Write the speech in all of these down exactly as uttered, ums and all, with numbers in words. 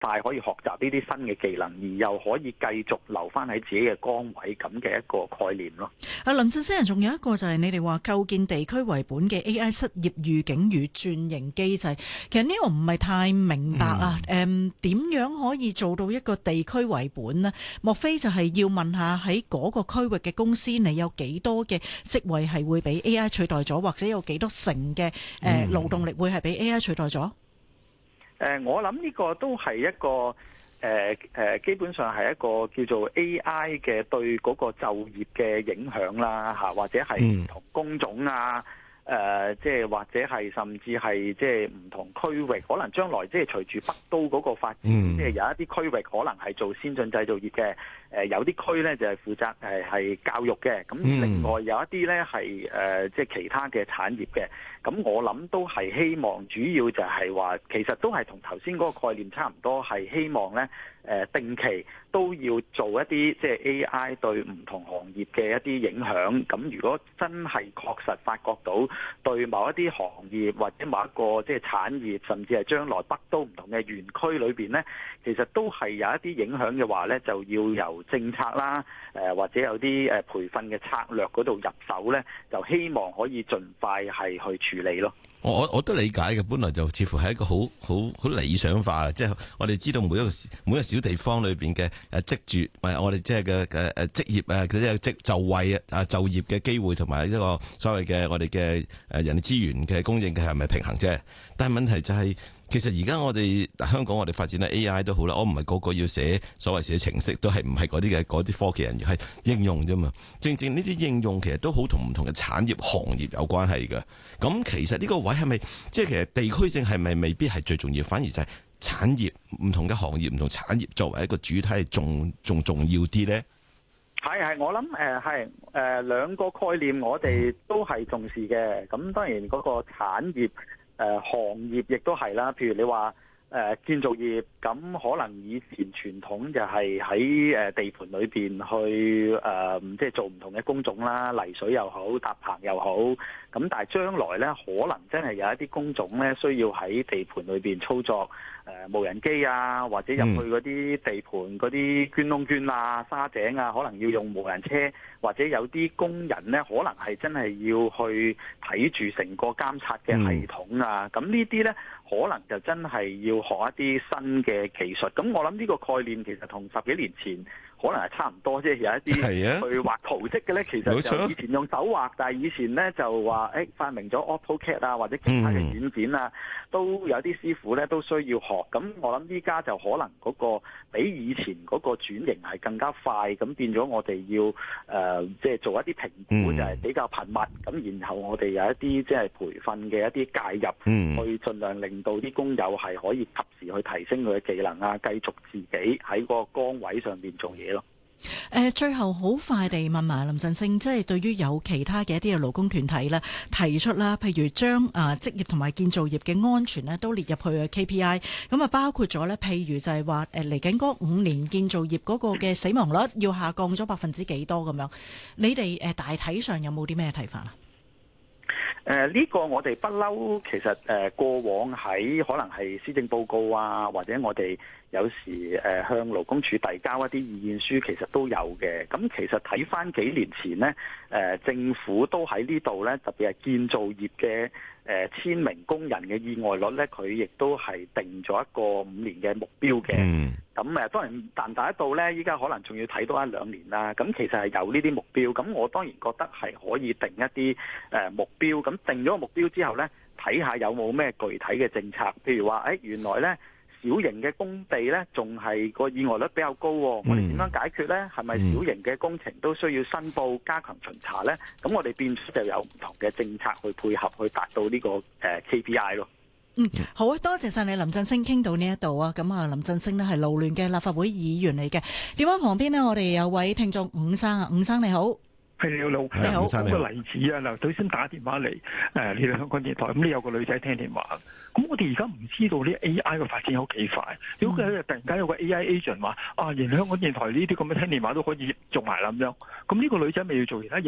快可以學習呢啲新嘅技能，而又可以繼續留翻喺自己嘅崗位咁嘅一個概念咯。 啊，林振昇，仲有一個就係你哋話構建地區為本嘅 A I 失業預警與轉型機制，其實呢個唔係太明白啊。誒、嗯，點樣可以做到一個地區為本呢？莫非就係要問下喺嗰個區域嘅公司，你有幾多嘅職位係會俾 A I 取代咗，或者有幾多成嘅誒勞動力會係俾 A I 取代咗？誒、 呃，我諗呢個都係一個誒誒、呃，基本上係一個叫做 A I 嘅對嗰個就業嘅影響啦，嚇，或者係唔同工種啊。誒、呃，即係或者係甚至係即係唔同區域，可能將來即係隨住北都嗰個發展，嗯、即係有一啲區域可能係做先進製造業嘅，誒、呃、有啲區咧就係負責誒係教育嘅，咁另外有一啲咧係誒即係其他嘅產業嘅，咁我諗都係希望主要就係話，其實都係同頭先嗰個概念差唔多，係希望咧。誒定期都要做一啲即係 A I 對唔同行業嘅一啲影響。咁如果真係確實發覺到對某一啲行業或者某一個即係產業，甚至係將來北都唔同嘅園區裏邊呢，其實都係有一啲影響嘅話呢，就要由政策啦，誒或者有啲誒培訓嘅策略嗰度入手呢，就希望可以盡快係去處理咯。 我我都理解嘅，本來就似乎係一個好好好理想化嘅，即係我哋知道每一個每一個小地方裏邊嘅誒職住，誒我哋即係嘅誒誒職業啊，嗰啲職就位啊就業嘅機會同埋一個所謂嘅我哋嘅誒人力資源嘅供應嘅係咪平衡啫？但係問題就係、是。其實而家我哋香港我哋發展咧 A I 都好啦，我唔係個個要寫所謂寫程式，都係唔係嗰啲嘅嗰啲科技人員，係應用啫嘛。正正呢啲應用其實都好同唔同嘅產業行業有關係嘅。咁其實呢個位係咪即係其實地區性係咪未必係最重要，反而就係產業唔同嘅行業唔同產業作為一個主體係仲仲重要啲咧？ 係係，我諗誒係誒兩個概念，我哋都係重視嘅。咁當然嗰個產業。誒、呃、行業亦都係啦，譬如你話誒、呃、建造業，咁可能以前傳統就係喺誒地盤裏邊去誒、呃，即係做唔同嘅工種啦，泥水又好，搭棚又好。咁但係將來咧，可能真係有一啲工種咧，需要喺地盤裏邊操作誒、呃、無人機啊，或者入去嗰啲地盤嗰啲捐窿捐啊、沙井啊，可能要用無人車，或者有啲工人咧，可能係真係要去睇住成個監察嘅系統啊。咁、嗯、呢啲咧，可能就真係要學一啲新嘅技術。咁我諗呢個概念其實同十幾年前可能係差唔多，即係有一啲去畫圖則嘅咧，其實就以前用手畫，但係以前咧就話誒發明咗 AutoCAD 啊，或者其他嘅軟件啊，都有啲師傅咧都需要學。咁我諗依家就可能嗰個比以前嗰個轉型係更加快，咁變咗我哋要誒即係做一啲評估，就係比較頻密。咁然後我哋有一啲即係培訓嘅一啲介入，去盡量令到啲工友係可以及時去提升佢嘅技能啊，繼續自己喺個崗位上邊做嘢咯。 誒，最後好快地問埋林振昇，即係對於有其他嘅一啲嘅勞工團體咧提出啦，譬如將啊職業同埋建造業嘅安全咧都列入去嘅 K P I， 咁啊包括咗咧，譬如就係話誒嚟緊嗰五年建造業嗰個嘅死亡率要下降咗百分之幾多咁樣，你哋誒大體上有冇啲咩睇法啊？ 誒、呃、呢、這個我哋不嬲，其實誒、呃、過往喺可能係施政報告啊，或者我哋有時誒、呃、向勞工處遞交一啲意見書，其實都有嘅。咁其實睇返幾年前呢，誒、呃、政府都喺呢度呢，特別係建造業嘅誒千名工人嘅意外率呢，佢亦都係定咗一個五年嘅目標嘅。咁誒、嗯、當然達唔達得到呢，依家可能仲要睇多一兩年啦。咁其實係有呢啲目標，咁我當然覺得係可以定一啲誒目標。咁定咗個目標之後呢，睇下有冇咩具體嘅政策，譬如話誒、哎、原來呢。小型嘅工地呢，仲係個意外率比較高，我哋點樣解決呢？係咪小型嘅工程都需要申報、加強巡查呢？咁我哋變咗就有唔同嘅政策去配合，去達到呢個誒 K P I 咯。 嗯，好啊，多謝晒你林振昇，傾到呢一度啊。咁啊，林振昇呢係勞聯嘅立法會議員嚟嘅。電話旁邊呢，我哋有位聽眾伍生啊，伍生你好。 係你好，你好。講個例子啊，嗱，頭先打電話嚟，誒，你哋香港電台，咁你有個女仔聽電話，咁我哋而家唔知道啲 A I 嘅發展有幾快。如果佢突然間有個 A I agent 話，啊，原來香港電台呢啲咁嘅聽電話都可以做埋啦咁樣，咁呢個女仔咪要做其他嘢咯？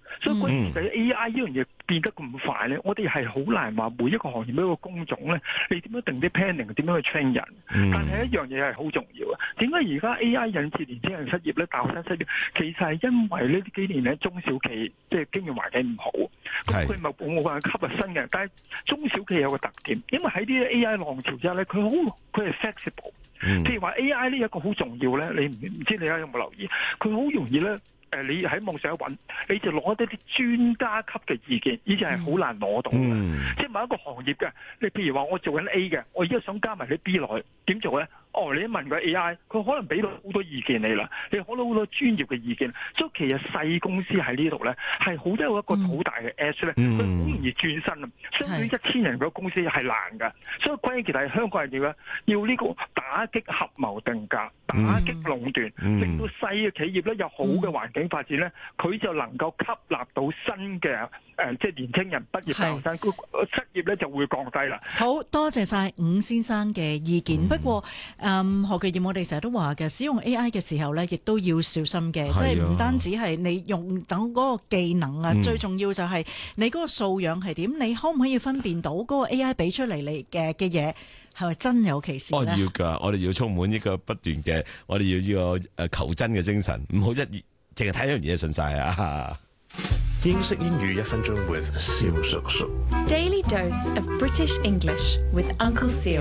所以關鍵就係 A I 呢樣嘢變得咁快咧，我哋係好難話每一個行業每一個工種咧，你點樣定啲 planning， 點樣去 train 人？嗯、但係一樣嘢係好重要啊！點解而家 A I 引致年輕人失業咧？大學生失業，其實係因為呢幾年咧中小企即係經營環境唔好，咁佢咪冇辦法吸引新嘅人。但係中小企有個特點，因為喺啲 A I 浪潮之下咧，佢好佢係 flexible。嗯、譬如話 A I 呢一個好重要咧，你唔唔知你有冇留意？佢好容易咧。誒，你喺網上一揾，你就攞一啲專家級嘅意見，呢啲係好難攞到嘅。嗯、即係某一個行業嘅，你譬如話我做緊 A 嘅，我而家想加埋啲 B 落去，點做咧？哦，你一問個 A I，佢可能俾到好多意見你啦，你可能好多專業嘅意見。所以其實細公司喺呢度咧，係好多一個好大嘅 S 咧，佢好容易轉身啊。相對於一千人嘅公司係難㗎，所以關鍵係香港人要咧，要呢個打擊合謀定價，打擊壟斷，嗯、令到細嘅企業咧有好嘅環境發展咧，佢就能夠吸納到新嘅誒、呃，即係年輕人畢業嘅學生，失業咧就會降低啦。 好多謝晒伍先生嘅意見。嗯、不過，嗯，何巨業，我哋成日都話嘅，使用 A I 嘅時候咧，亦都要小心嘅，即係唔單止係你用等嗰個技能啊，嗯、最重要就係你嗰個素養係點，你可唔可以分辨到嗰個 A I 俾出嚟嚟嘅嘅嘢係咪真有其事咧？ 我要噶，我哋要充滿呢個不斷嘅，我哋要呢個誒求真嘅精神，唔好一淨係睇一樣嘢信晒啊！ 英式英語一分鐘 with 蕭叔叔。 Daily dose of British English with Uncle Seal。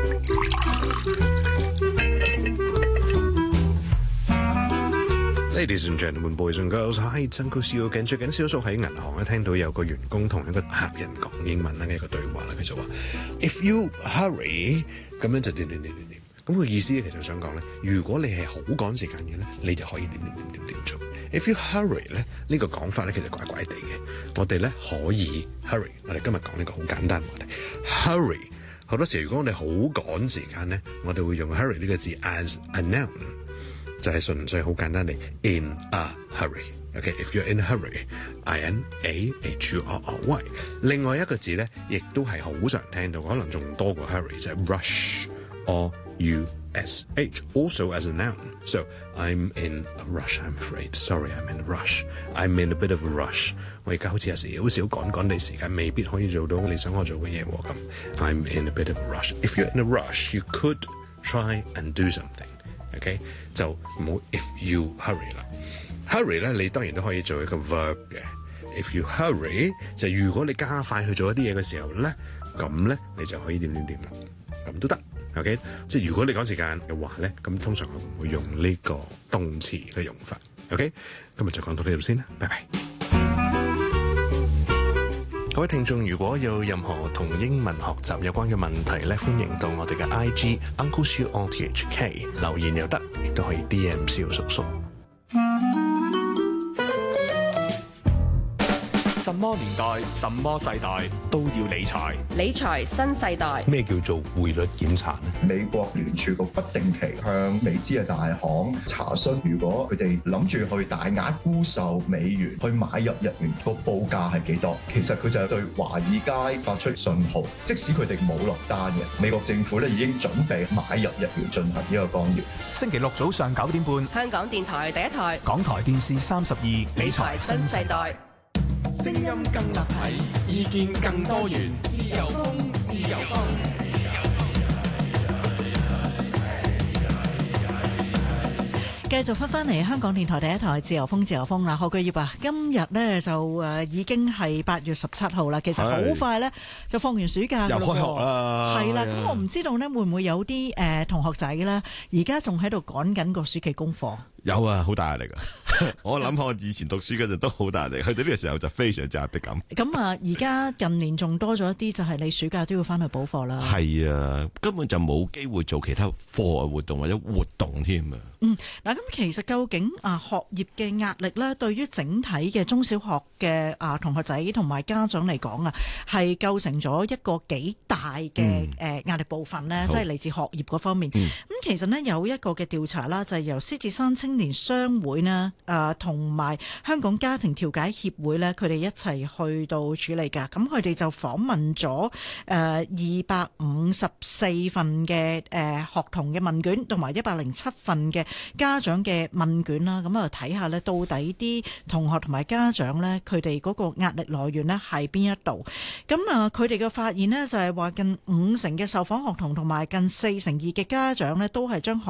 Ladies and gentlemen, boys and girls, hi, it's Uncle Seal again。最近蕭叔喺銀行咧聽到有個員工同一個客人講英文咧嘅一個對話啦，佢就話 ：If you hurry，咁樣就點點點點點。咁佢意思其實想講咧，如果你係好趕時間嘅咧，你就可以點點點點點做。If you hurry 咧，呢個講法咧其實怪怪地嘅。我哋咧可以 hurry， 我哋今日講呢個好簡單嘅話題。Hurry 好多時如果我哋好趕時間咧，我哋會用 hurry 呢個字 as a noun， 就係純粹好簡單地 in a hurry。OK，if you're in a hurry，I N A H U R R Y。另外一個字咧，亦都係好常聽到，可能仲多過 hurry，就係 rush，or U S H, also as a noun. So, I'm in a rush, I'm afraid. Sorry, I'm in a rush. I'm in a bit of a rush. 我而家好似有時好少趕趕地時間，未必可以做到你想我做嘅嘢喎咁。I'm in a bit of a rush. If you're in a rush, you could try and do something. OK? 就唔好 if you hurry 啦。hurry 咧，你當然都可以做一個 verb 嘅。If you hurry 就如果你加快去做一啲嘢嘅時候咧，咁咧你就可以點點點啦，咁都得。OK， 即係如果你趕時間嘅話咧，咁通常我唔會用呢個動詞嘅用法。OK， 今日就講到呢度先啦，拜拜。各位聽眾，如果有任何同英文學習有關嘅問題咧，歡迎到我哋嘅 I G Uncle Siu O T H K 留言又得，亦都可以 D M 蕭叔叔。 什麼年代、什麼世代都要理財。 理財新世代。 咩叫做匯率檢查呢？ 美國聯儲局不定期向美資嘅大行查詢，如果佢哋諗住去大額沽售美元，去買入日元，個報價係幾多？其實佢就係對華爾街發出信號，即使佢哋冇落單嘅，美國政府咧已經準備買入日元進行呢個干預。 星期六早上九點半， 香港電台第一台， 港台電視三十二，理財新世代。 聲音更立體，意見更多元，自由風，自由風。 繼續翻翻嚟香港電台第一台自由風自由風啦，何巨業啊，今日呢就誒已經係八月十七號啦，其實好快呢就放完暑假， 又開學啦， 係啦。咁我唔知道呢會唔會有啲誒、呃、同學仔呢而家仲喺度趕緊個暑期功課。 有啊，好大壓力啊！我諗下我以前讀書嗰陣都好大壓力，去到呢個時候就非常之壓迫感。 咁啊，而家近年仲多咗一啲，就係你暑假都要翻去補課啦。 係啊，根本就冇機會做其他課外活動或者活動添啊。 嗯，嗱，咁其實究竟啊學業嘅壓力咧，對於整體嘅中小學嘅啊同學仔同埋家長嚟講啊，係構成咗一個幾大嘅誒壓力部分咧，即係嚟自學業嗰方面。咁、嗯、其實呢，有一個嘅調查啦，就係由獅子山青年商會呢誒誒同埋香港家庭調解協會咧，佢哋一齊去到處理㗎。咁佢哋就訪問咗誒二百五十四份嘅誒、呃、學童嘅問卷，同埋一百零七份嘅家長嘅問卷啦。咁啊睇下咧，到底啲同學同埋家長咧，佢哋嗰個壓力來源咧係邊一度？咁啊，佢哋嘅發現呢，就係話近五成嘅受訪學童同埋近四成二嘅家長咧，都係將學